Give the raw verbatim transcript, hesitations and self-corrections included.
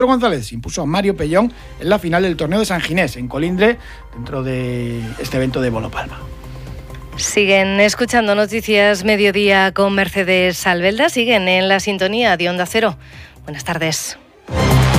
González impuso a Mario Pellón en la final del torneo de San Ginés, en Colindre, dentro de este evento de Bolo Palma. Siguen escuchando Noticias Mediodía con Mercedes Albelda, siguen en la sintonía de Onda Cero. Buenas tardes.